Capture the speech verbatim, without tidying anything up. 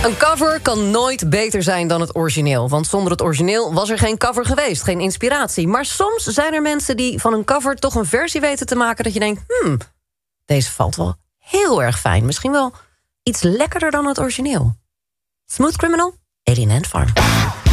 Een cover kan nooit beter zijn dan het origineel. Want zonder het origineel was er geen cover geweest, geen inspiratie. Maar soms zijn er mensen die van een cover toch een versie weten te maken... dat je denkt, hmm, deze valt wel heel erg fijn. Misschien wel iets lekkerder dan het origineel. Smooth Criminal, Alien Ant Farm.